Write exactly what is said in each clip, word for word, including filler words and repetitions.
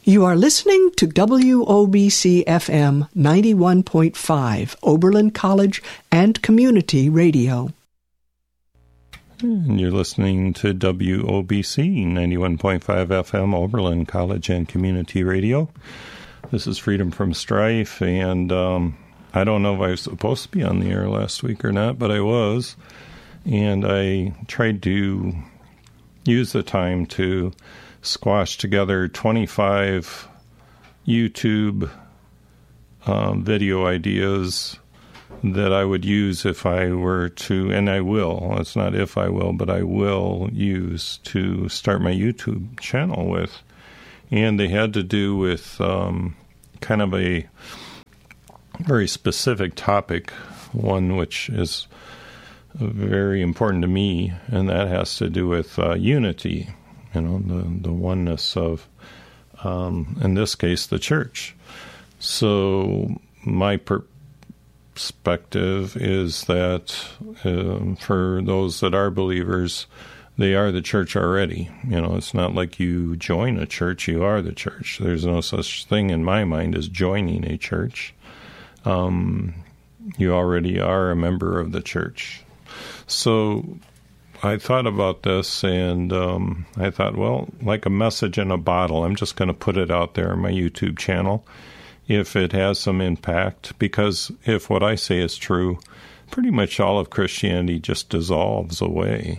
You are listening to W O B C F M ninety-one point five, Oberlin College and Community Radio. And you're listening to W O B C ninety-one point five F M, Oberlin College and Community Radio. This is Freedom from Strife, and um, I don't know if I was supposed to be on the air last week or not, but I was. And I tried to use the time to squash together twenty-five YouTube um, video ideas that I would use if I were to, and I will, it's not if I will, but I will use to start my YouTube channel with. And they had to do with um, kind of a very specific topic, one which is very important to me, and that has to do with uh, unity, you know, the, the oneness of, um, in this case, the church. So my perspective is that um, for those that are believers, they are the church already. You know, it's not like you join a church, you are the church. There's no such thing in my mind as joining a church. Um, you already are a member of the church. So I thought about this, and um, I thought, well, like a message in a bottle, I'm just going to put it out there on my YouTube channel if it has some impact, because if what I say is true, pretty much all of Christianity just dissolves away.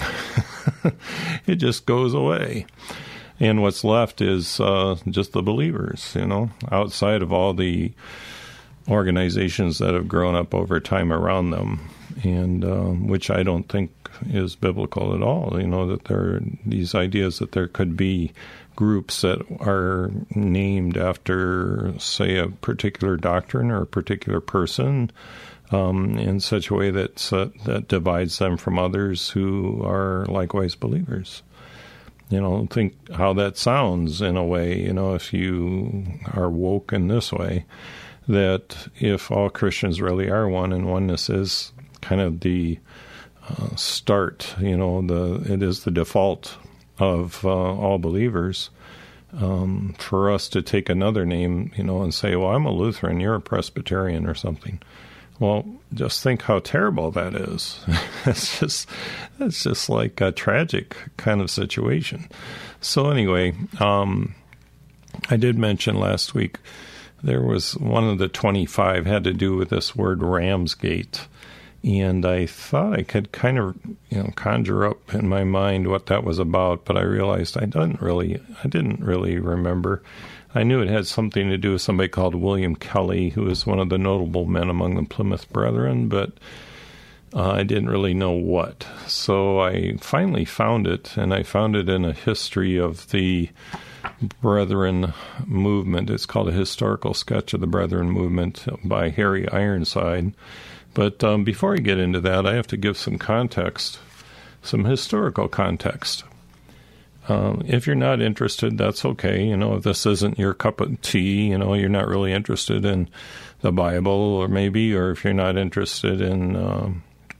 It just goes away. And what's left is uh, just the believers, you know, outside of all the organizations that have grown up over time around them, and um, which I don't think is biblical at all. You know, that there are these ideas that there could be groups that are named after, say, a particular doctrine or a particular person, um, in such a way that uh, that divides them from others who are likewise believers. You know, think how that sounds in a way, you know, if you are woke in this way, that if all Christians really are one, and oneness is kind of the uh, start, you know, the it is the default of uh, all believers, um, for us to take another name, you know, and say, well, I'm a Lutheran, you're a Presbyterian or something. Well, just think how terrible that is. It's just, it's just like a tragic kind of situation. So anyway, um, I did mention last week there was one of the twenty-five had to do with this word Ramsgate. And I thought I could kind of, you know, conjure up in my mind what that was about, but I realized I didn't really, I didn't really remember. I knew it had something to do with somebody called William Kelly, who was one of the notable men among the Plymouth Brethren, but uh, I didn't really know what. So I finally found it, and I found it in a history of the Brethren movement. It's called A Historical Sketch of the Brethren Movement by Harry Ironside. But um, before I get into that, I have to give some context, some historical context. Um, if you're not interested, that's okay. You know, if this isn't your cup of tea, you know, you're not really interested in the Bible, or maybe, or if you're not interested in, um,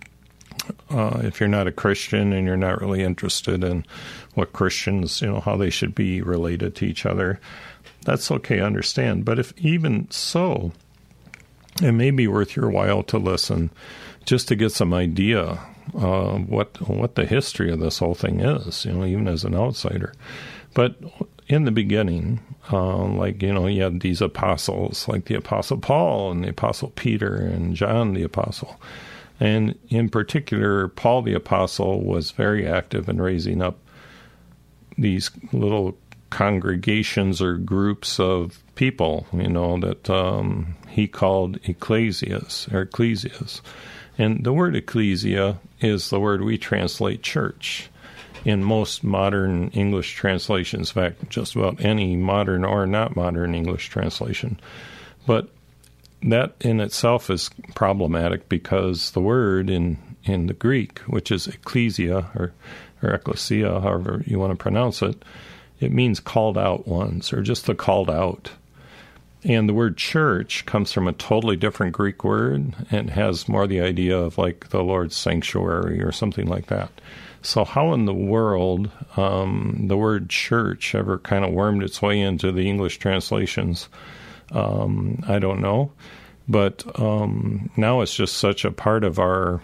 uh, if you're not a Christian and you're not really interested in what Christians, you know, how they should be related to each other, that's okay, I understand. But if even so, it may be worth your while to listen just to get some idea uh, what what the history of this whole thing is, you know, even as an outsider. But in the beginning, uh, like, you know, you had these apostles, like the Apostle Paul and the Apostle Peter and John the Apostle. And in particular, Paul the Apostle was very active in raising up these little congregations or groups of people, you know, that um, he called ecclesias or ecclesias. And the word ecclesia is the word we translate church in most modern English translations, in fact, just about any modern or not modern English translation. But that in itself is problematic because the word in, in the Greek, which is ecclesia or, or ecclesia, however you want to pronounce it, it means called out ones, or just the called out. And the word church comes from a totally different Greek word and has more the idea of like the Lord's sanctuary or something like that. So how in the world um, the word church ever kind of wormed its way into the English translations, um, I don't know. But um, now it's just such a part of our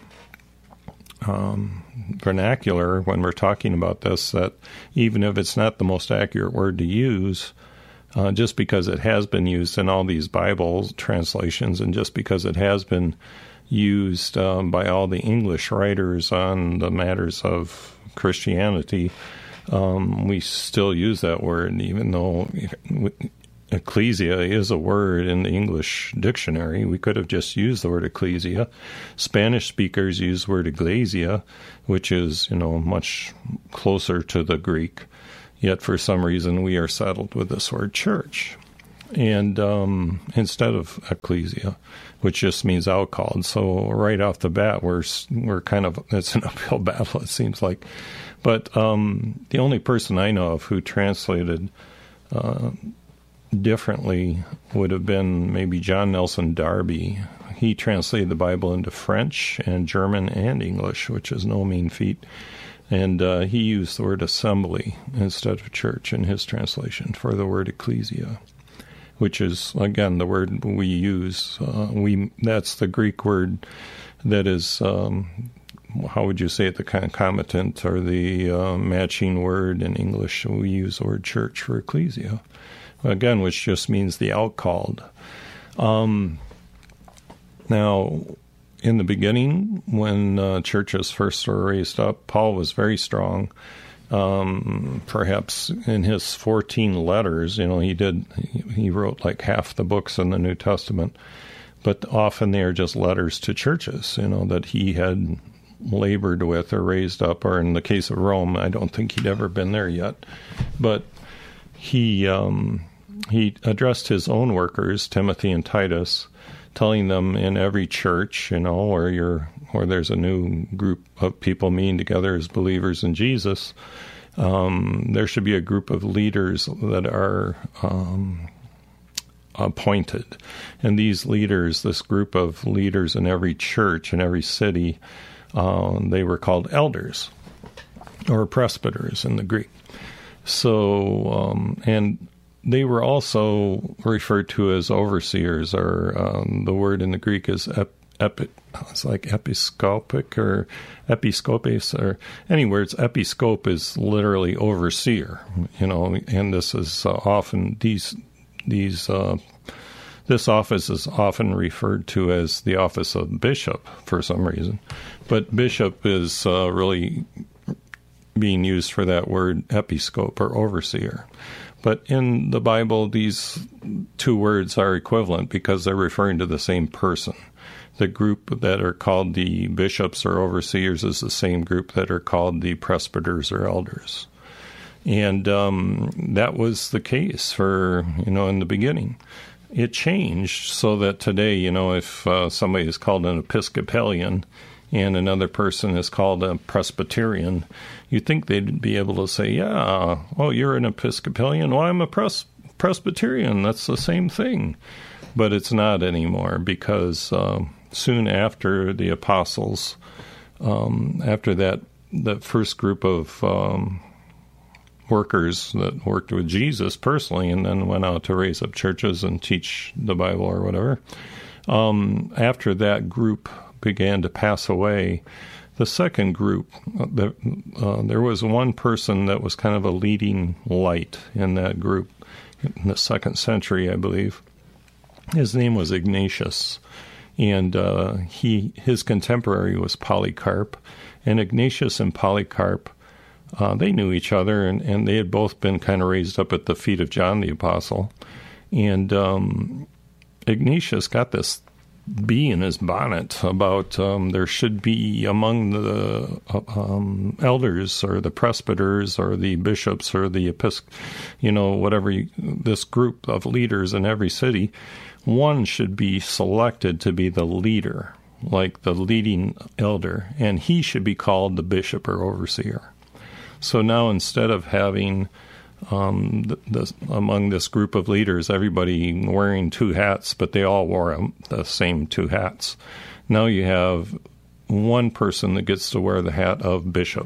um, vernacular when we're talking about this that even if it's not the most accurate word to use, uh, just because it has been used in all these Bible translations and just because it has been used um, by all the English writers on the matters of Christianity, um, we still use that word, even though ecclesia is a word in the English dictionary. We could have just used the word ecclesia. Spanish speakers use the word iglesia, which is, you know, much closer to the Greek. Yet for some reason we are settled with this word church. And um, instead of ecclesia, which just means outcalled. So right off the bat, we're we're kind of, it's an uphill battle, it seems like. But um, the only person I know of who translated uh, differently would have been maybe John Nelson Darby. He translated the Bible into French and German and English, which is no mean feat. And uh, he used the word assembly instead of church in his translation for the word ecclesia, which is, again, the word we use. Uh, we that's the Greek word that is, um, how would you say it, the concomitant or the uh, matching word in English. We use the word church for ecclesia, again, which just means the outcalled. Um, now, in the beginning, when uh, churches first were raised up, Paul was very strong. Um, perhaps in his fourteen letters, you know, he did, he wrote like half the books in the New Testament, but often they are just letters to churches, you know, that he had labored with or raised up, or in the case of Rome, I don't think he'd ever been there yet, but he, um, he addressed his own workers, Timothy and Titus, telling them in every church, you know, where you're, where there's a new group of people meeting together as believers in Jesus, um, there should be a group of leaders that are um, appointed. And these leaders, this group of leaders in every church, in every city, uh, they were called elders or presbyters in the Greek. So, um, and they were also referred to as overseers, or um, the word in the Greek is ep- epi- it's like episcopic or episcopes, or any words. Episcope is literally overseer, you know, and this is uh, often these these uh, this office is often referred to as the office of bishop for some reason, but bishop is uh, really being used for that word episcope or overseer. But in the Bible, these two words are equivalent because they're referring to the same person. The group that are called the bishops or overseers is the same group that are called the presbyters or elders. And um, that was the case for, you know, in the beginning. It changed so that today, you know, if uh, somebody is called an Episcopalian and another person is called a Presbyterian, you'd think they'd be able to say, yeah, oh, you're an Episcopalian? Well, I'm a pres- Presbyterian. That's the same thing. But it's not anymore because uh, soon after the apostles, um, after that, the first group of um, workers that worked with Jesus personally and then went out to raise up churches and teach the Bible or whatever, um, after that group began to pass away, the second group, the, uh, there was one person that was kind of a leading light in that group in the second century, I believe. His name was Ignatius, and uh, he his contemporary was Polycarp. And Ignatius and Polycarp, uh, they knew each other, and, and they had both been kind of raised up at the feet of John the Apostle. And um, Ignatius got this bee in his bonnet about um, there should be among the uh, um, elders or the presbyters or the bishops or the episc, you know, whatever, you, this group of leaders in every city, one should be selected to be the leader, like the leading elder, and he should be called the bishop or overseer. So now instead of having Um, the, the, among this group of leaders, everybody wearing two hats, but they all wore um, the same two hats. Now you have one person that gets to wear the hat of bishop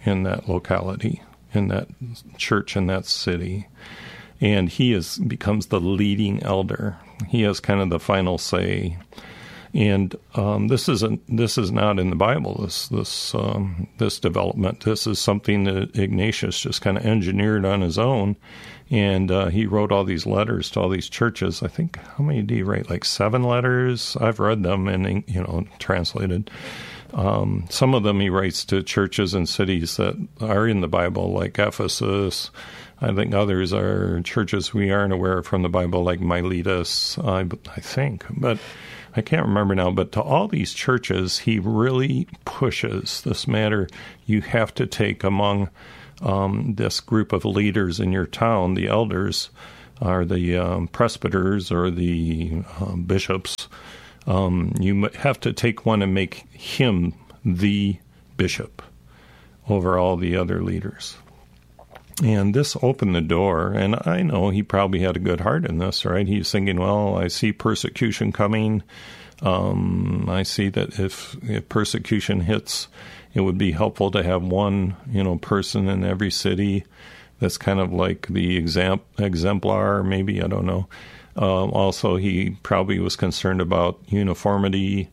in that locality, in that church, in that city. And he is becomes the leading elder. He has kind of the final say. And um, this isn't this is not in the Bible. This this um, this development. This is something that Ignatius just kind of engineered on his own. And uh, he wrote all these letters to all these churches. I think, how many did he write? Like seven letters? I've read them and, you know, translated. Um, some of them he writes to churches and cities that are in the Bible, like Ephesus. I think others are churches we aren't aware of from the Bible, like Miletus, I, I think. But I can't remember now. But to all these churches, he really pushes this matter. You have to take among um, this group of leaders in your town, the elders, or the um, presbyters, or the um, bishops. Um, you have to take one and make him the bishop over all the other leaders. And this opened the door, and I know he probably had a good heart in this, right? He's thinking, well, I see persecution coming. Um, I see that if, if persecution hits, it would be helpful to have one, you know, person in every city that's kind of like the exam- exemplar, maybe, I don't know. Uh, also, he probably was concerned about uniformity,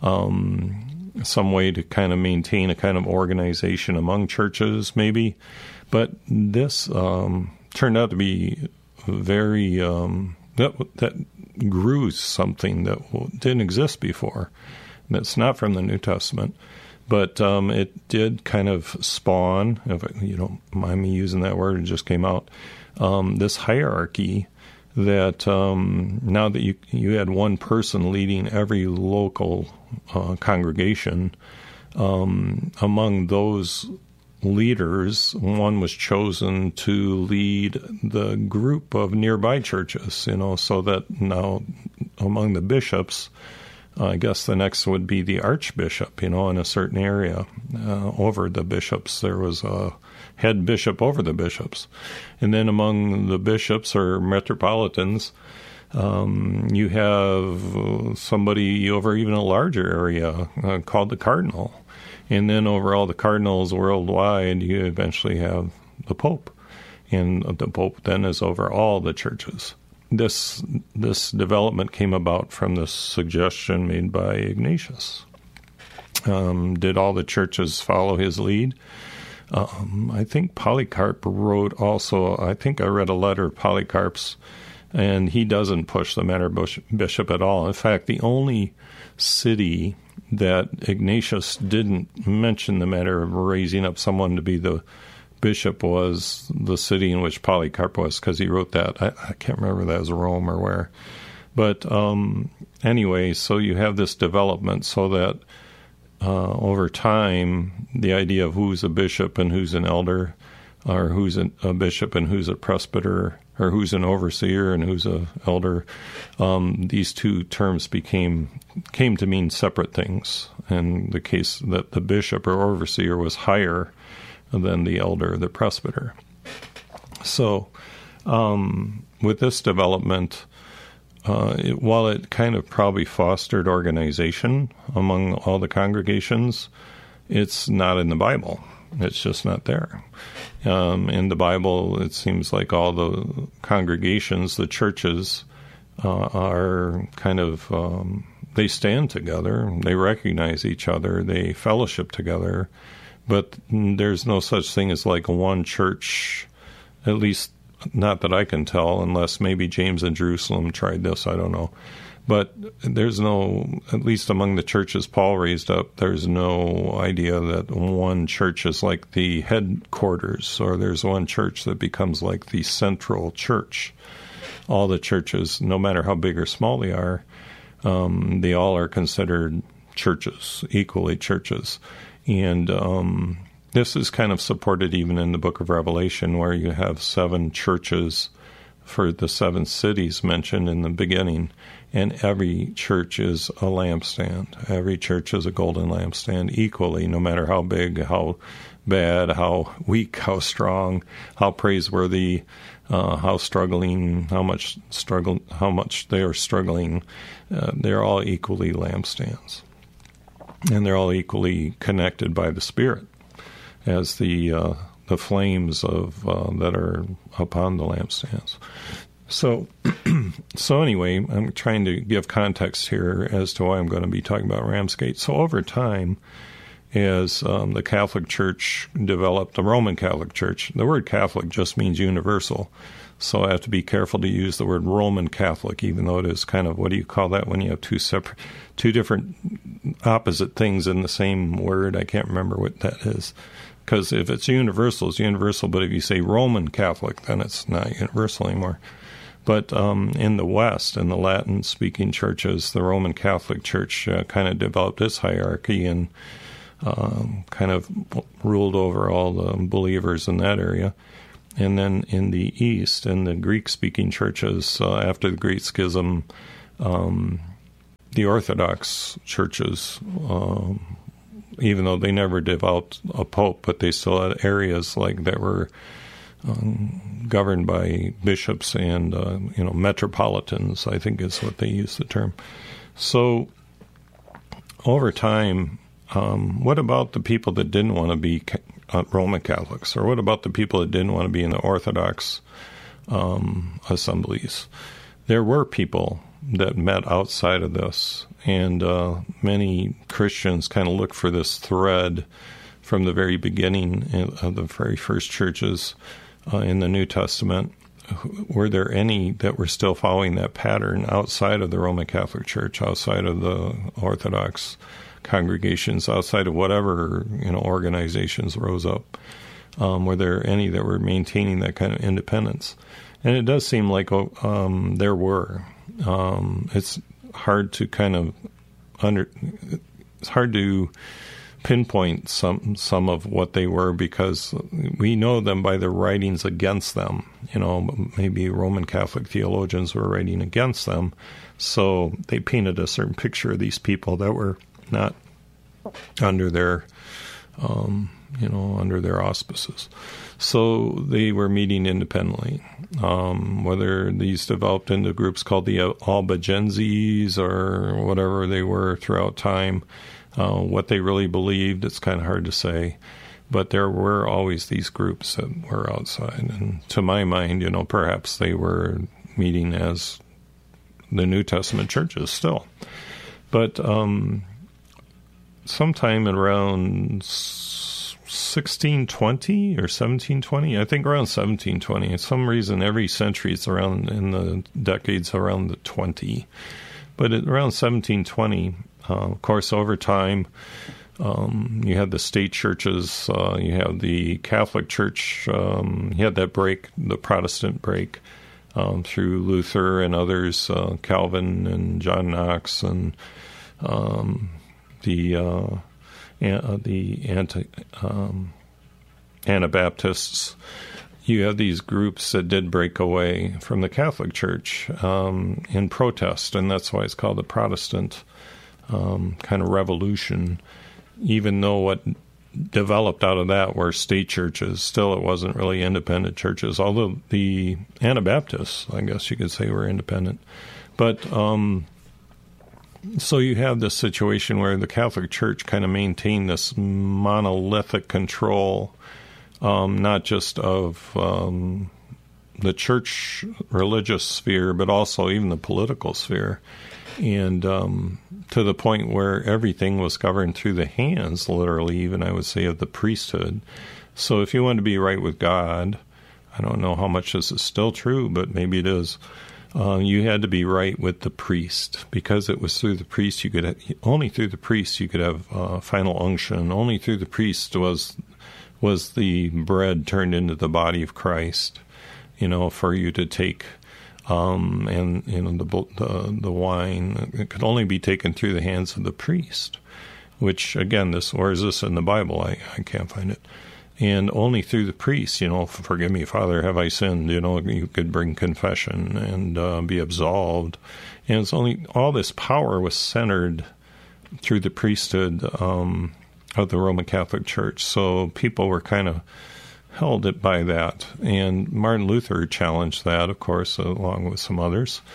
um, some way to kind of maintain a kind of organization among churches, maybe. But this um, turned out to be very, um, that, that grew something that didn't exist before. That's not from the New Testament. But um, it did kind of spawn, if you don't mind me using that word, it just came out, um, this hierarchy that um, now that you you had one person leading every local uh, congregation, um, among those leaders, one was chosen to lead the group of nearby churches, you know, so that now among the bishops, uh, I guess the next would be the archbishop, you know, in a certain area. Uh, over the bishops, there was a head bishop over the bishops. And then among the bishops or metropolitans, um, you have somebody over even a larger area uh, called the cardinal. And then over all the cardinals worldwide, you eventually have the Pope. And the Pope then is over all the churches. This this development came about from the suggestion made by Ignatius. Um, did all the churches follow his lead? Um, I think Polycarp wrote also, I think I read a letter of Polycarp's, and he doesn't push the matter bishop at all. In fact, the only city that Ignatius didn't mention the matter of raising up someone to be the bishop was the city in which Polycarp was, because he wrote that. I, I can't remember if that was Rome or where. But um, anyway, so you have this development so that uh, over time, the idea of who's a bishop and who's an elder, or who's a, a bishop and who's a presbyter, or who's an overseer and who's a elder, um, these two terms became came to mean separate things. In the case that the bishop or overseer was higher than the elder, the presbyter. So um, with this development, uh, it, while it kind of probably fostered organization among all the congregations, it's not in the Bible. It's just not there. Um, in the Bible, it seems like all the congregations, the churches, uh, are kind of, um, they stand together, they recognize each other, they fellowship together, but there's no such thing as like one church, at least not that I can tell, unless maybe James in Jerusalem tried this, I don't know. But there's no, at least among the churches Paul raised up, there's no idea that one church is like the headquarters, or there's one church that becomes like the central church. All the churches, no matter how big or small they are, um, they all are considered churches, equally churches. And um, this is kind of supported even in the book of Revelation, where you have seven churches for the seven cities mentioned in the beginning. And every church is a lampstand. Every church is a golden lampstand equally, no matter how big, how bad, how weak, how strong, how praiseworthy, uh, how struggling, how much struggle, how much they are struggling. Uh, they're all equally lampstands. And they're all equally connected by the Spirit. as the uh, the flames of uh, that are upon the lampstands. So, so anyway, I'm trying to give context here as to why I'm going to be talking about Ramsgate. So over time, as um, the Catholic Church developed, the Roman Catholic Church, the word Catholic just means universal. So I have to be careful to use the word Roman Catholic, even though it is kind of, what do you call that when you have two separate, two different opposite things in the same word? I can't remember what that is. Because if it's universal, it's universal. But if you say Roman Catholic, then it's not universal anymore. But um, in the West, in the Latin-speaking churches, the Roman Catholic Church uh, kind of developed its hierarchy and um, kind of ruled over all the believers in that area. And then in the East, in the Greek-speaking churches, uh, after the Great Schism, um, the Orthodox churches, um, even though they never developed a pope, but they still had areas like that were Um, governed by bishops and, uh, you know, metropolitans, I think is what they use the term. So over time, um, what about the people that didn't want to be uh, Roman Catholics? Or what about the people that didn't want to be in the Orthodox um, assemblies? There were people that met outside of this, and uh, many Christians kind of look for this thread from the very beginning of the very first churches uh, in the New Testament. Were there any that were still following that pattern outside of the Roman Catholic Church, outside of the Orthodox congregations, outside of whatever, you know, organizations rose up? Um, were there any that were maintaining that kind of independence? And it does seem like um, there were. Um, it's hard to kind of under. It's hard to pinpoint some some of what they were, because we know them by the writings against them. You know, maybe Roman Catholic theologians were writing against them, so they painted a certain picture of these people that were not under their, um, you know, under their auspices. So they were meeting independently. Um, whether these developed into groups called the Albigenses or whatever they were throughout time, Uh, what they really believed, it's kind of hard to say. But there were always these groups that were outside. And to my mind, you know, perhaps they were meeting as the New Testament churches still. But um, sometime around sixteen twenty or seventeen twenty, I think around seventeen twenty, for some reason every century it's around in the decades around the twenty. But at around seventeen twenty, Uh, of course, over time, um, you had the state churches, uh, you have the Catholic Church, um, you had that break, the Protestant break, um, through Luther and others, uh, Calvin and John Knox, and um, the uh, an- the anti um, Anabaptists. You have these groups that did break away from the Catholic Church um, in protest, and that's why it's called the Protestant Um, kind of revolution, even though what developed out of that were state churches. Still, it wasn't really independent churches, although the Anabaptists, I guess you could say, were independent. But um, so you have this situation where the Catholic Church kind of maintained this monolithic control, um, not just of um, the church religious sphere, but also even the political sphere. And um, to the point where everything was governed through the hands, literally, even I would say, of the priesthood. So if you wanted to be right with God, I don't know how much this is still true, but maybe it is, uh, you had to be right with the priest, because it was through the priest you could have, only through the priest you could have uh, final unction. Only through the priest was was the bread turned into the body of Christ, you know, for you to take. Um, and you know the, the the wine, it could only be taken through the hands of the priest, which again, this where is this in the Bible? I, I can't find it. And only through the priest, you know, forgive me, Father, have I sinned? You know, you could bring confession and uh, be absolved. And it's only all this power was centered through the priesthood um, of the Roman Catholic Church. So people were kind of held it by that. And Martin Luther challenged that, of course, along with some others.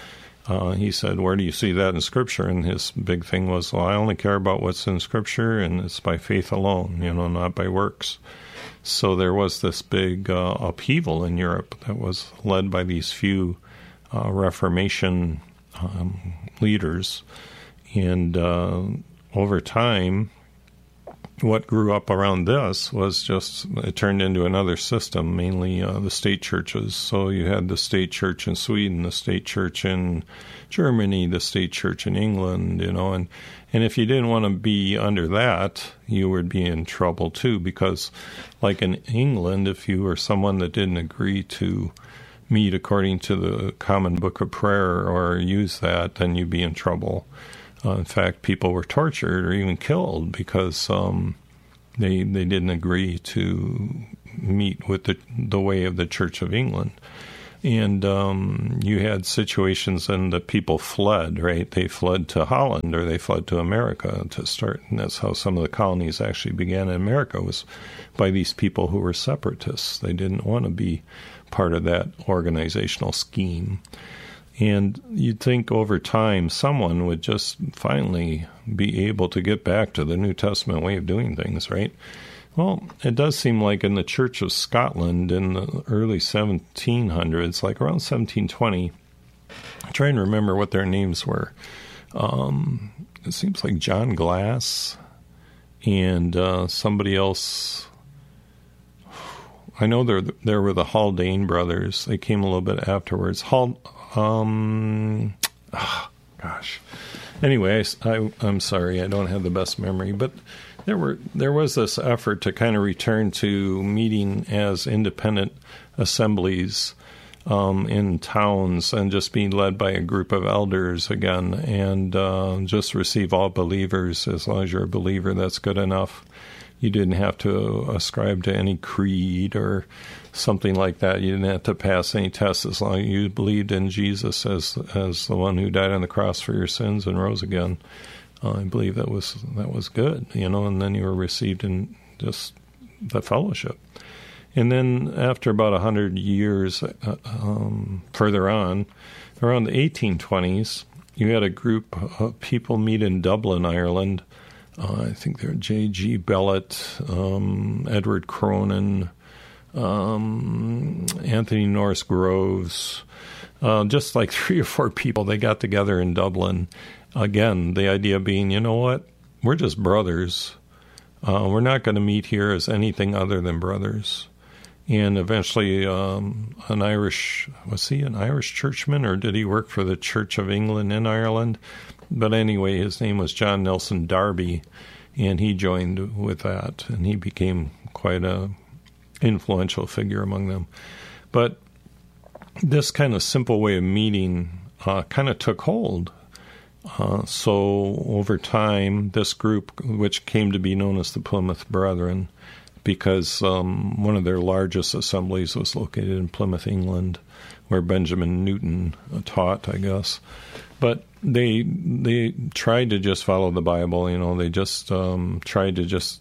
Uh, he said, where do you see that in Scripture? And his big thing was, well, I only care about what's in Scripture, and it's by faith alone, you know, not by works. So there was this big uh, upheaval in Europe that was led by these few uh, Reformation um, leaders. And uh, over time, what grew up around this was just, it turned into another system, mainly uh, the state churches. So you had the state church in Sweden, the state church in Germany, the state church in England, you know, and, and if you didn't want to be under that, you would be in trouble too, because like in England, if you were someone that didn't agree to meet according to the Common Book of Prayer or use that, then you'd be in trouble. Uh, in fact, people were tortured or even killed because um, they they didn't agree to meet with the the way of the Church of England. And um, you had situations and the people fled, right? They fled to Holland or they fled to America to start. And that's how some of the colonies actually began in America, was by these people who were separatists. They didn't want to be part of that organizational scheme. And you'd think over time someone would just finally be able to get back to the New Testament way of doing things, right? Well, it does seem like in the Church of Scotland in the early seventeen hundreds, like around seventeen twenty, I'm trying to remember what their names were. Um, it seems like John Glass and uh, somebody else. I know there there were the Haldane brothers. They came a little bit afterwards. Hal, um, oh, gosh. Anyway, I, I'm sorry, I don't have the best memory, but there were there was this effort to kind of return to meeting as independent assemblies um, in towns and just being led by a group of elders again, and uh, just receive all believers. As long as you're a believer, that's good enough. You didn't have to ascribe to any creed or something like that. You didn't have to pass any tests as long as you believed in Jesus as as the one who died on the cross for your sins and rose again. Uh, I believe that was that was good, you know, and then you were received in just the fellowship. And then after about a hundred years uh, um, further on, around the eighteen twenties, you had a group of people meet in Dublin, Ireland. Uh, I think they're J G Bellett, um, Edward Cronin, um, Anthony Norris Groves, uh, just like three or four people. They got together in Dublin. Again, the idea being, you know what? We're just brothers. Uh, we're not going to meet here as anything other than brothers. And eventually um, an Irish, was he an Irish churchman, or did he work for the Church of England in Ireland? But anyway, his name was John Nelson Darby, and he joined with that, and he became quite a influential figure among them. But this kind of simple way of meeting uh, kind of took hold. Uh, so over time, this group, which came to be known as the Plymouth Brethren, because um, one of their largest assemblies was located in Plymouth, England, where Benjamin Newton taught, I guess. But they they tried to just follow the Bible, you know. They just um, tried to just.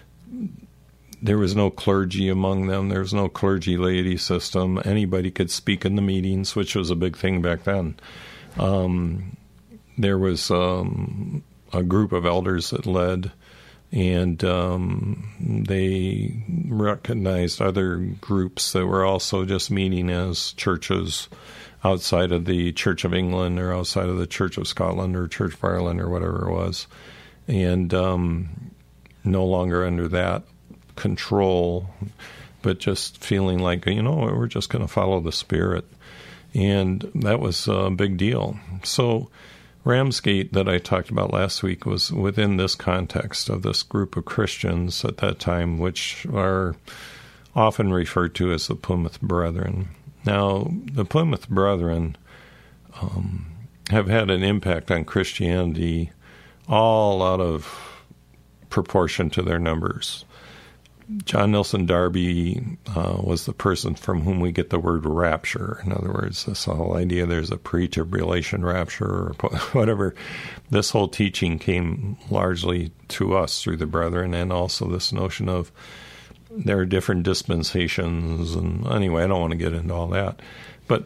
There was no clergy among them. There was no clergy laity system. Anybody could speak in the meetings, which was a big thing back then. Um, there was um, a group of elders that led, and um, they recognized other groups that were also just meeting as churches outside of the Church of England or outside of the Church of Scotland or Church of Ireland or whatever it was, and um, no longer under that control, but just feeling like, you know, we're just going to follow the Spirit. And that was a big deal. So Ramsgate that I talked about last week was within this context of this group of Christians at that time, which are often referred to as the Plymouth Brethren. Now, the Plymouth Brethren um, have had an impact on Christianity all out of proportion to their numbers. John Nelson Darby uh, was the person from whom we get the word rapture. In other words, this whole idea there's a pre-tribulation rapture or whatever. This whole teaching came largely to us through the Brethren, and also this notion of there are different dispensations. And anyway, I don't want to get into all that. But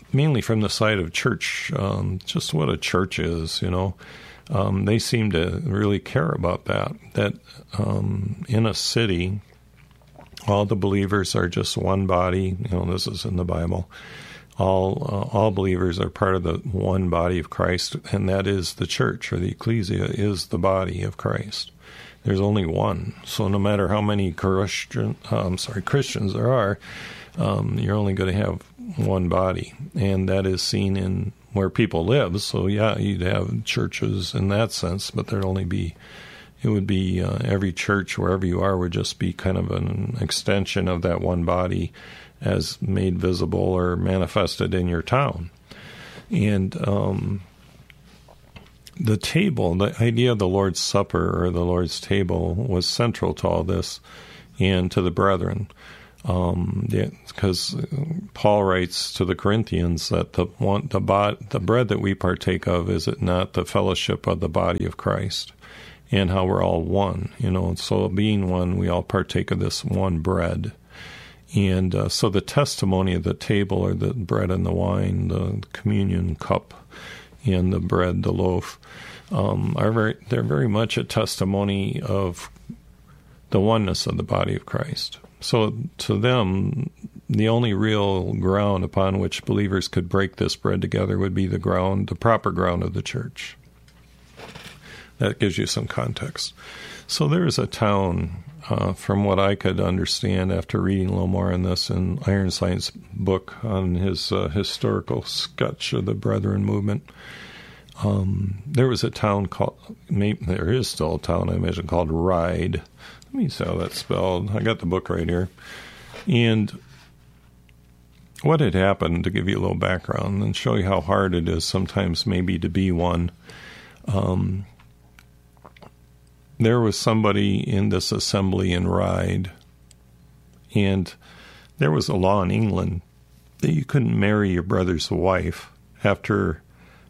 mainly from the side of church, um, just what a church is, you know. Um, they seem to really care about that, that um, in a city, all the believers are just one body. You know, this is in the Bible. All uh, all believers are part of the one body of Christ, and that is the church, or the ecclesia is the body of Christ. There's only one. So no matter how many Christian, uh, I'm sorry, Christians there are, um, you're only going to have one body, and that is seen in where people live. So yeah, you'd have churches in that sense, but there'd only be, it would be uh, every church wherever you are would just be kind of an extension of that one body as made visible or manifested in your town. And um, the table, the idea of the Lord's Supper or the Lord's table was central to all this and to the brethren. Um, because Paul writes to the Corinthians that the one, the bod, the bread that we partake of, is it not the fellowship of the body of Christ, and how we're all one, you know. So being one, we all partake of this one bread, and uh, so the testimony of the table, or the bread and the wine, the communion cup, and the bread, the loaf, um, are very they're very much a testimony of the oneness of the body of Christ. So to them, the only real ground upon which believers could break this bread together would be the ground, the proper ground of the church. That gives you some context. So there is a town, uh, from what I could understand after reading a little more on this in Ironside's book on his uh, historical sketch of the Brethren movement, um, there was a town called, maybe there is still a town, I imagine, called Ryde. Let me see how that's spelled. I got the book right here. And what had happened, to give you a little background and show you how hard it is sometimes maybe to be one, um, there was somebody in this assembly in Ryde, and there was a law in England that you couldn't marry your brother's wife after,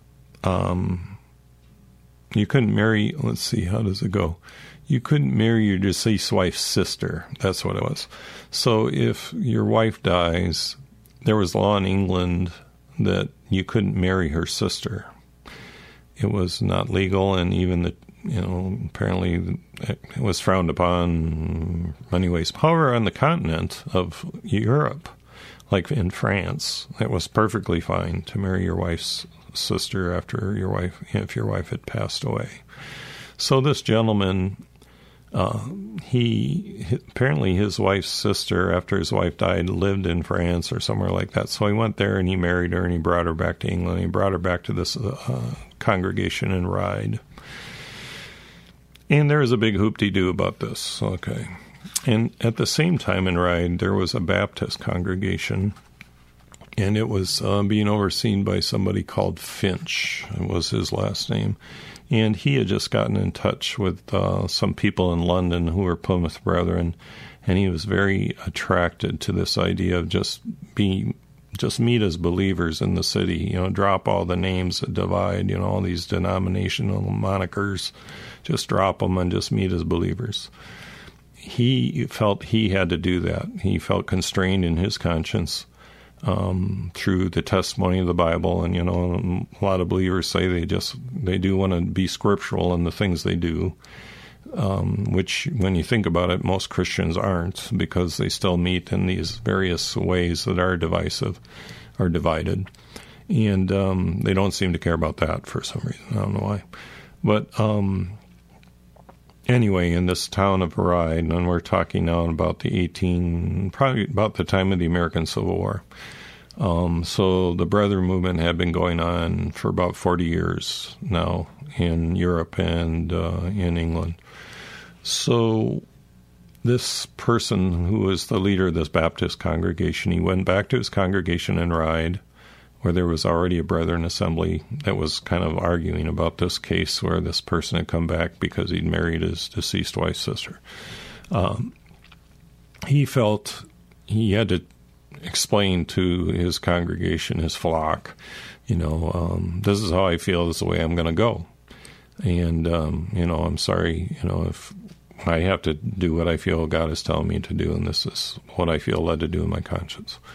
um, you couldn't marry, let's see, how does it go? You couldn't marry your deceased wife's sister. That's what it was. So if your wife dies, there was law in England that you couldn't marry her sister. It was not legal, and even the, you know, apparently it was frowned upon in many ways. However, on the continent of Europe, like in France, it was perfectly fine to marry your wife's sister after your wife, if your wife had passed away. So this gentleman, Uh, he, apparently his wife's sister, after his wife died, lived in France or somewhere like that. So he went there and he married her and he brought her back to England. He brought her back to this uh, congregation in Ryde. And there was a big hoop-de-doo about this. Okay. And at the same time in Ryde, there was a Baptist congregation, and it was uh, being overseen by somebody called Finch. It was his last name. And he had just gotten in touch with uh, some people in London who were Plymouth Brethren, and he was very attracted to this idea of just be, just meet as believers in the city. You know, drop all the names that divide. You know, all these denominational monikers, just drop them and just meet as believers. He felt he had to do that. He felt constrained in his conscience Um, through the testimony of the Bible. And, you know, a lot of believers say they just, they do want to be scriptural in the things they do, um, which, when you think about it, most Christians aren't, because they still meet in these various ways that are divisive or divided. And um, they don't seem to care about that for some reason. I don't know why. But um, anyway, in this town of Ryde, and we're talking now about the eighteen, probably about the time of the American Civil War. Um, so the Brethren movement had been going on for about forty years now in Europe and uh, in England. So this person who was the leader of this Baptist congregation, he went back to his congregation in Ryde, where there was already a Brethren assembly that was kind of arguing about this case where this person had come back because he'd married his deceased wife's sister. Um, he felt he had to explain to his congregation, his flock, you know, um, this is how I feel, this is the way I'm going to go. And, um, you know, I'm sorry, you know, if I have to do what I feel God is telling me to do, and this is what I feel led to do in my conscience.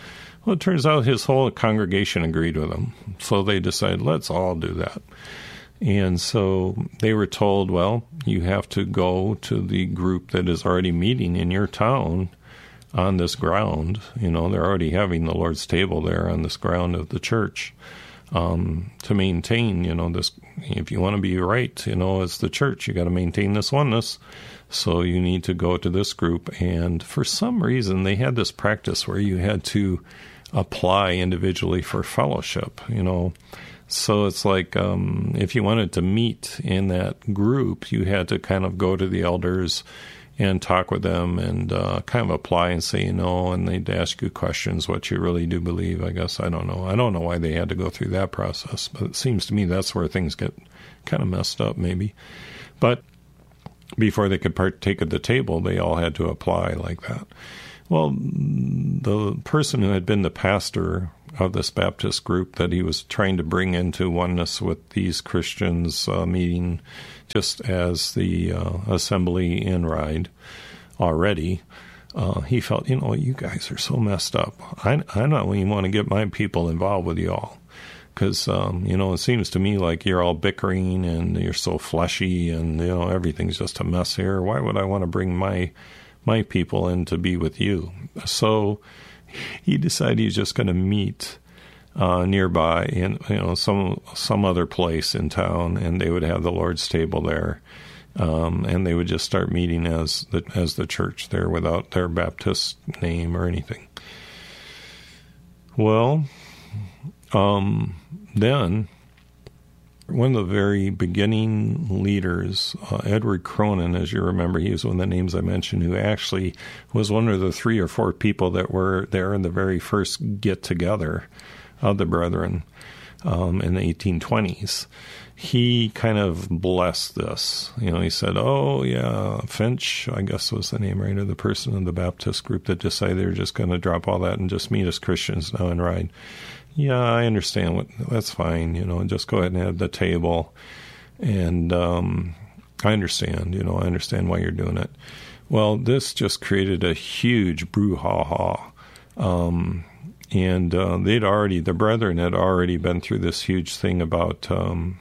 Well, it turns out his whole congregation agreed with him. So they decided, let's all do that. And so they were told, well, you have to go to the group that is already meeting in your town on this ground. You know, they're already having the Lord's table there on this ground of the church um, to maintain, you know, this. If you want to be right, you know, as the church, you got to maintain this oneness. So you need to go to this group. And for some reason, they had this practice where you had to apply individually for fellowship, you know. So it's like um, if you wanted to meet in that group, you had to kind of go to the elders and talk with them and uh, kind of apply and say, you know, and they'd ask you questions, what you really do believe, I guess. I don't know. I don't know why they had to go through that process, but it seems to me that's where things get kind of messed up maybe. But before they could partake at the table, they all had to apply like that. Well, the person who had been the pastor of this Baptist group that he was trying to bring into oneness with these Christians uh, meeting just as the uh, assembly in Ride already, uh, he felt, you know, you guys are so messed up. I, I don't even want to get my people involved with you all because, um, you know, it seems to me like you're all bickering and you're so fleshy and, you know, everything's just a mess here. Why would I want to bring my my people in to be with you? So he decided he's just going to meet uh, nearby in, you know, some some other place in town, and they would have the Lord's table there, um, and they would just start meeting as the as the church there without their Baptist name or anything. Well, um, then one of the very beginning leaders, uh, Edward Cronin, as you remember, he was one of the names I mentioned, who actually was one of the three or four people that were there in the very first get-together of the Brethren um, in the eighteen twenties. He kind of blessed this. You know, he said, oh, yeah, Finch, I guess was the name, right, of the person in the Baptist group that decided they were just going to drop all that and just meet as Christians now and ride. Yeah, I understand. What that's fine. You know, just go ahead and have the table. And um, I understand. You know, I understand why you're doing it. Well, this just created a huge brouhaha. Um, and uh, they'd already, the Brethren had already been through this huge thing about um,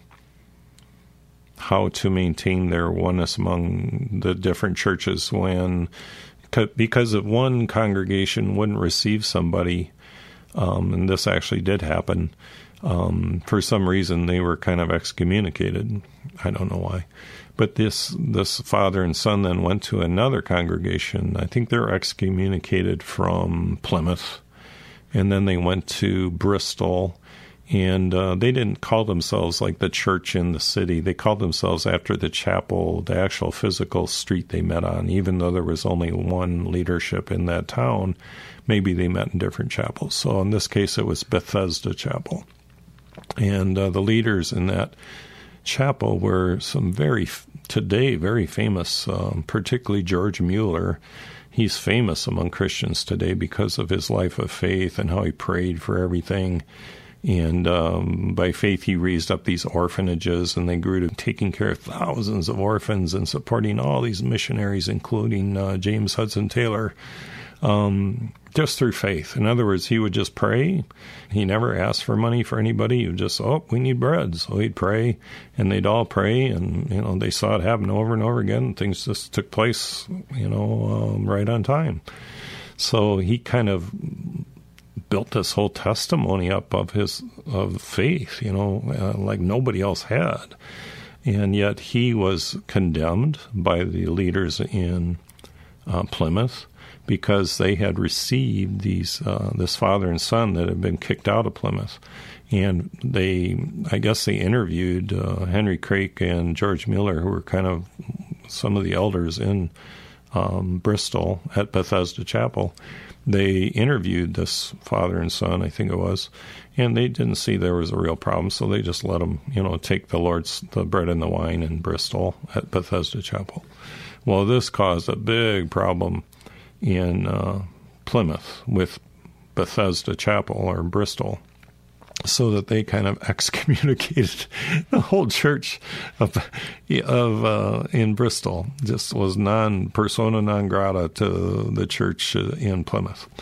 how to maintain their oneness among the different churches when, because if one congregation wouldn't receive somebody. Um, and this actually did happen. Um, for some reason, they were kind of excommunicated. I don't know why. But this this father and son then went to another congregation. I think they were excommunicated from Plymouth. And then they went to Bristol. And uh, they didn't call themselves like the church in the city. They called themselves after the chapel, the actual physical street they met on, even though there was only one leadership in that town. Maybe they met in different chapels. So in this case, it was Bethesda Chapel. And uh, the leaders in that chapel were some very, today, very famous, um, particularly George Mueller. He's famous among Christians today because of his life of faith and how he prayed for everything. And um, by faith, he raised up these orphanages, and they grew to taking care of thousands of orphans and supporting all these missionaries, including uh, James Hudson Taylor, um, just through faith. In other words, he would just pray. He never asked for money for anybody. He would just, oh, we need bread. So he'd pray, and they'd all pray, and, you know, they saw it happen over and over again. Things just took place, you know, um, right on time. So he kind of built this whole testimony up of his of faith, you know, uh, like nobody else had. And yet he was condemned by the leaders in uh, Plymouth because they had received these uh, this father and son that had been kicked out of Plymouth. And they, I guess they interviewed uh, Henry Craik and George Mueller, who were kind of some of the elders in um, Bristol at Bethesda Chapel. They interviewed this father and son, I think it was, and they didn't see there was a real problem, so they just let them, you know, take the Lord's, the bread and the wine in Bristol at Bethesda Chapel. Well, this caused a big problem in uh, Plymouth with Bethesda Chapel or Bristol, so that they kind of excommunicated the whole church of of uh, in Bristol. Just was non persona non grata to the church in Plymouth.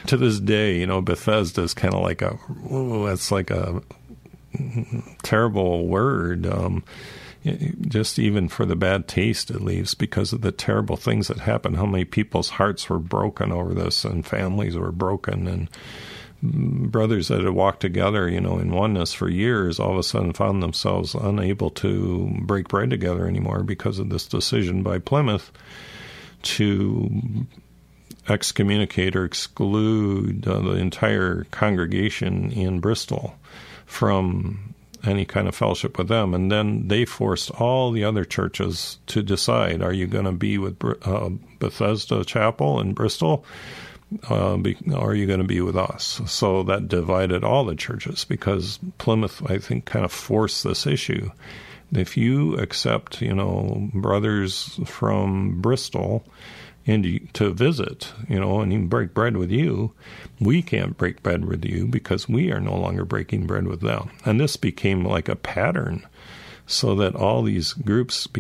to this day, you know, Bethesda is kind of like a, oh, that's like a terrible word. Um, just even for the bad taste it leaves because of the terrible things that happened, how many people's hearts were broken over this and families were broken, and brothers that had walked together, you know, in oneness for years, all of a sudden found themselves unable to break bread together anymore because of this decision by Plymouth to excommunicate or exclude uh, the entire congregation in Bristol from any kind of fellowship with them. And then they forced all the other churches to decide, are you going to be with uh, Bethesda Chapel in Bristol? Uh, be, or are you going to be with us? So that divided all the churches because Plymouth, I think, kind of forced this issue. If you accept, you know, brothers from Bristol and to visit, you know, and even break bread with you, we can't break bread with you because we are no longer breaking bread with them. And this became like a pattern so that all these groups